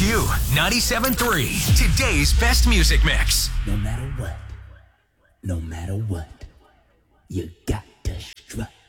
Q 97.3, today's best music mix. No matter what, you got to strut.